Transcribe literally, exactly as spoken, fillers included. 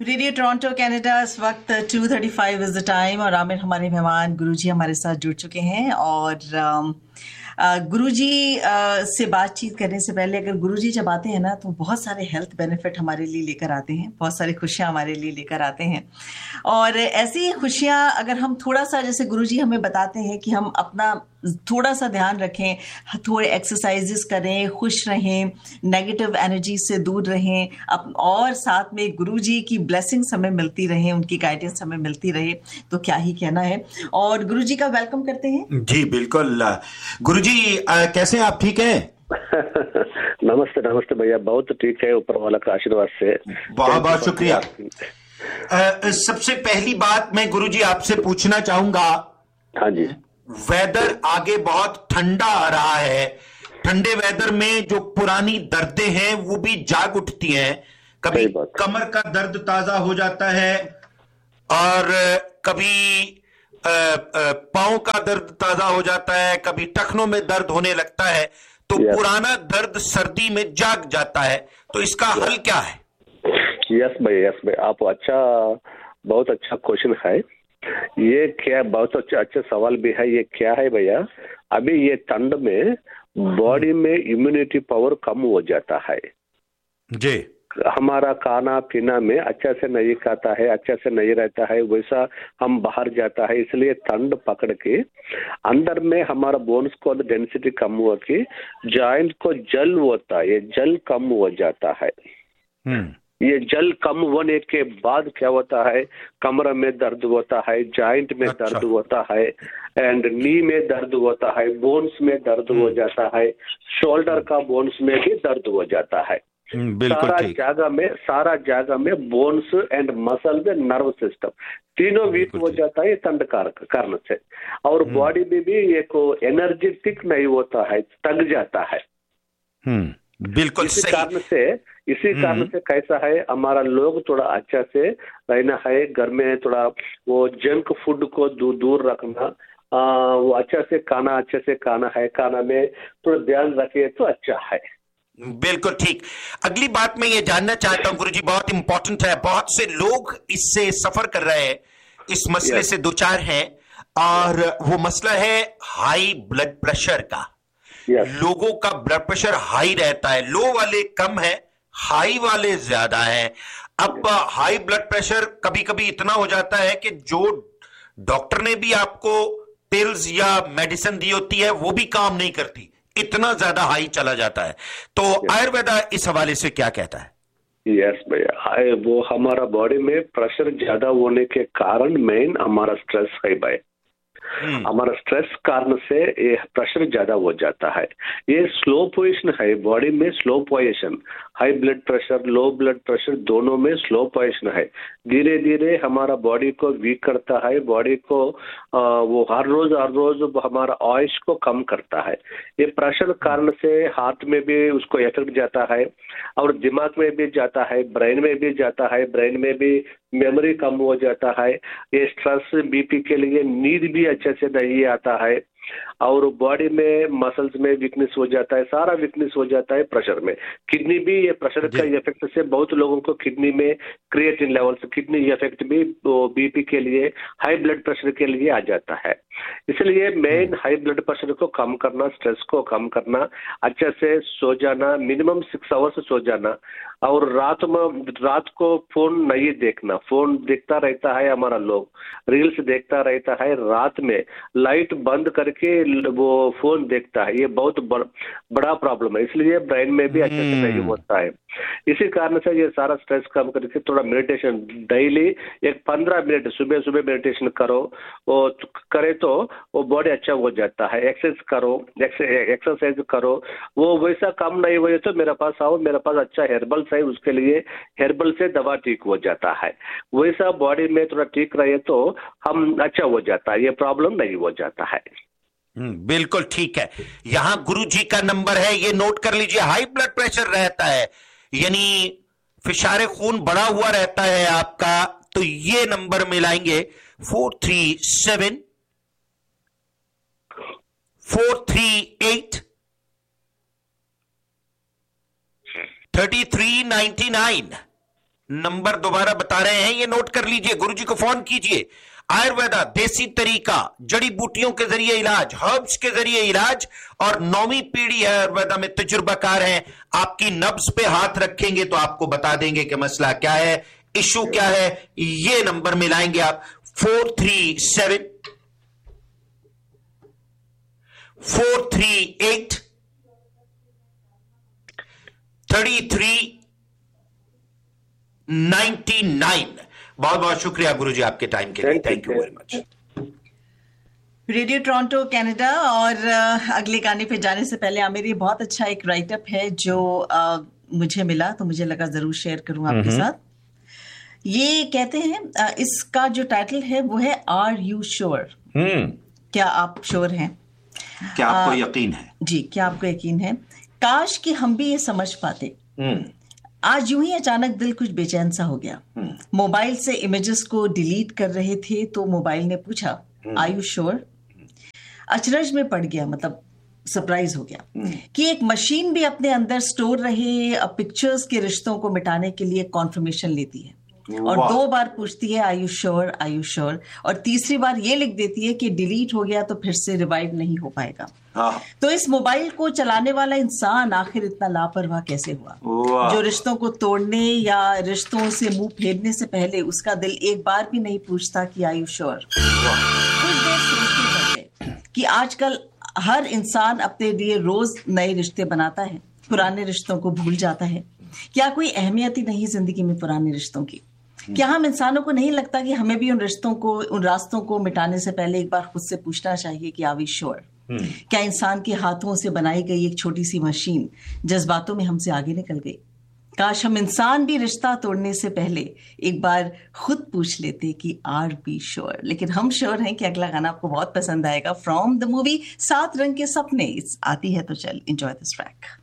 Radio Toronto Canada इस वक्त to thirty five is the time और आमिर हमारे मेहमान गुरुजी हमारे साथ जुड़ चुके हैं। और गुरुजी से बातचीत करने से पहले, अगर गुरुजी जब आते हैं ना तो बहुत सारे हेल्थ बेनिफिट हमारे लिए लेकर आते हैं, बहुत सारी खुशियां हमारे लिए लेकर आते हैं। और ऐसी खुशियां अगर हम थोड़ा सा, जैसे गुरुजी हमें बताते हैं कि हम अपना थोड़ा सा ध्यान रखें, थोड़े एक्सरसाइजेस करें, खुश रहें, नेगेटिव एनर्जी से दूर रहें, अप, और साथ में गुरुजी की ब्लेसिंग्स हमें मिलती रहें, उनकी गाइडेंस हमें मिलती रहे, तो क्या ही कहना है। और गुरुजी का वेलकम करते हैं। जी बिल्कुल। गुरुजी कैसे हैं आप? ठीक हैं? नमस्ते नमस्ते भैया, बहुत ठीक है, ऊपर वाला का आशीर्वाद से। बहुत बहुत शुक्रिया। आ, सबसे पहली बात मैं गुरुजी आपसे पूछना चाहूंगा। हाँ जी। वेदर आगे बहुत ठंडा आ रहा है, ठंडे वेदर में जो पुरानी दर्दें हैं वो भी जाग उठती हैं। कभी कमर का दर्द ताजा हो जाता है और कभी पांव का दर्द ताजा हो जाता है, कभी टखनों में दर्द होने लगता है, तो पुराना दर्द सर्दी में जाग जाता है, तो इसका हल क्या है? यस भाई, यस भाई, आप अच्छा, बहुत अच्छा क्वेश्चन है ये। क्या बहुत अच्छा अच्छा सवाल भी है। ये क्या है भैया, अभी ये ठंड में बॉडी में इम्यूनिटी पावर कम हो जाता है जी। हमारा खाना पीना में अच्छा से नहीं खाता है, अच्छा से नहीं रहता है, वैसा हम बाहर जाता है, इसलिए ठंड पकड़ के अंदर में हमारा बोन्स को डेंसिटी कम हुआ कि जॉइंट को जल होता है, ये जल कम हो जाता है। ये जल कम होने के बाद क्या होता है, कमर में दर्द होता है, जॉइंट में अच्छा। दर्द होता है, एंड नी में दर्द होता है, बोन्स में दर्द हो जाता है, शोल्डर का बोन्स में भी दर्द हो जाता है। सारा जगह में सारा जगह में बोन्स एंड मसल में नर्व सिस्टम तीनों वीक हो जाता है ठंड कारण से। और बॉडी में भी एक एनर्जेटिक नहीं होता है, थक जाता है। बिल्कुल इसी कारण से इसी कारण से कैसा है, हमारा लोग थोड़ा अच्छा से रहना है, घर में थोड़ा वो जंक फूड को दूर दूर रखना, आ, वो अच्छा से खाना अच्छे से खाना है, खाना में थोड़ा ध्यान रखे तो अच्छा है। बिल्कुल ठीक। अगली बात मैं ये जानना चाहता हूं गुरुजी, बहुत इंपॉर्टेंट है, बहुत से लोग इससे सफर कर रहे हैं, इस मसले yes. से दो चार हैं, और वो मसला है हाई ब्लड प्रेशर का। yes. लोगों का ब्लड प्रेशर हाई रहता है, लो वाले कम है, हाई वाले ज्यादा है। अब हाई ब्लड प्रेशर कभी कभी इतना हो जाता है कि जो डॉक्टर ने भी आपको पिल्स या मेडिसिन दी होती है वो भी काम नहीं करती, इतना ज्यादा हाई चला जाता है। तो आयुर्वेदा इस हवाले से क्या कहता है? यस भैया, वो हमारा बॉडी में प्रेशर ज्यादा होने के कारण मेन हमारा स्ट्रेस है भाई। हमारा स्ट्रेस कारण से ये प्रेशर ज्यादा हो जाता है। ये स्लो पोजीशन है बॉडी में, slow position, high blood pressure low blood pressure दोनों में स्लो पोजीशन है। धीरे धीरे हमारा बॉडी को वीक करता है, बॉडी को आ, वो हर रोज हर रोज हमारा आयुष को कम करता है। ये प्रेशर कारण से हार्ट में भी उसको इफेक्ट जाता है, और दिमाग में भी जाता है, ब्रेन में भी जाता है, ब्रेन में भी मेमोरी कम हो जाता है। ये स्ट्रेस बीपी के लिए नींद भी अच्छे से नहीं आता है, और बॉडी में मसल्स में वीकनेस हो जाता है, सारा वीकनेस हो जाता है प्रेशर में। किडनी भी ये प्रेशर का इफेक्ट से बहुत लोगों को किडनी में क्रिएटिन लेवल्स, किडनी इफेक्ट भी बीपी के लिए, हाई ब्लड प्रेशर के लिए आ जाता है। इसलिए मेन हाई ब्लड प्रेशर को कम करना, स्ट्रेस को कम करना, अच्छे से सो जाना, मिनिमम सिक्स आवर्स सो जाना, और रात में रात को फोन नहीं देखना। फोन देखता रहता है हमारा लोग, रील्स देखता रहता है, रात में लाइट बंद करके वो फोन देखता है, ये बहुत बड़ा प्रॉब्लम है। इसलिए ब्रेन में भी अच्छे से नहीं होता है। इसी कारण से ये सारा स्ट्रेस कम करके थोड़ा मेडिटेशन डेली एक पंद्रह मिनट सुबह सुबह मेडिटेशन करो, वो करे तो वो बॉडी अच्छा हो जाता है। एक्सरसाइज करो, एक्सरसाइज करो, वो वैसा कम नहीं हुए तो मेरे पास आओ, मेरे पास अच्छा हेर्बल है, उसके लिए हेर्बल से दवा ठीक हो जाता है। वैसा बॉडी में थोड़ा ठीक रहे तो हम अच्छा हो जाता है, ये प्रॉब्लम नहीं हो जाता है। बिल्कुल ठीक है। यहां गुरु जी का नंबर है, ये नोट कर लीजिए। हाई ब्लड प्रेशर रहता है यानी फिशारे खून बढ़ा हुआ रहता है आपका, तो ये नंबर मिलाएंगे four three seven four three eight thirty three ninety nine number दोबारा बता रहे हैं, ये नोट कर लीजिए, गुरुजी को फोन कीजिए। आयुर्वेदा, देसी तरीका, जड़ी बूटियों के जरिए इलाज, हर्ब्स के जरिए इलाज, और नौवीं पीढ़ी आयुर्वेदा में तजुर्बाकार है। आपकी नब्ज पे हाथ रखेंगे तो आपको बता देंगे कि मसला क्या है, इशू क्या है। ये नंबर मिलाएंगे आप, four three seven four three eight thirty three ninety nine. बहुत बहुत शुक्रिया गुरुजी आपके टाइम के लिए, thank you very much. Radio Toronto Canada. और uh, अगले गाने पे जाने से पहले मेरी बहुत अच्छा एक राइटअप है जो uh, मुझे मिला, तो मुझे लगा जरूर शेयर करूं आपके साथ। ये कहते हैं, uh, इसका जो टाइटल है वो है आर यू श्योर, क्या आप श्योर हैं, क्या आपको uh, यकीन है? जी, क्या आपको यकीन है? काश कि हम भी ये समझ पाते। आज यूं ही अचानक दिल कुछ बेचैन सा हो गया। मोबाइल से इमेजेस को डिलीट कर रहे थे तो मोबाइल ने पूछा आर यू श्योर। अचरज में पड़ गया, मतलब सरप्राइज हो गया कि एक मशीन भी अपने अंदर स्टोर रहे पिक्चर्स के रिश्तों को मिटाने के लिए कॉन्फर्मेशन लेती है, और दो बार पूछती है are you sure, are you sure, और तीसरी बार ये लिख देती है कि डिलीट हो गया तो फिर से रिवाइव नहीं हो पाएगा। हाँ। तो इस मोबाइल को चलाने वाला इंसान आखिर इतना लापरवाह कैसे हुआ, जो रिश्तों को तोड़ने या रिश्तों से मुंह फेरने से पहले उसका दिल एक बार भी नहीं पूछता कि आर यू श्योर। कुछ देर सोचते पड़े कि आजकल हर इंसान अपने लिए रोज नए रिश्ते बनाता है, पुराने रिश्तों को भूल जाता है। क्या कोई अहमियत ही नहीं जिंदगी में पुराने रिश्तों की? क्या हम इंसानों को नहीं लगता कि हमें भी उन रिश्तों को, उन रास्तों को मिटाने से पहले एक बार खुद से पूछना चाहिए कि आर वी श्योर? क्या इंसान के हाथों से बनाई गई एक छोटी सी मशीन जज्बातों में हमसे आगे निकल गई? काश हम इंसान भी रिश्ता तोड़ने से पहले एक बार खुद पूछ लेते कि आर वी श्योर। लेकिन हम श्योर हैं कि अगला गाना आपको बहुत पसंद आएगा, फ्रॉम द मूवी सात रंग के सपने। आती है तो चल एंजॉय दिस ट्रैक।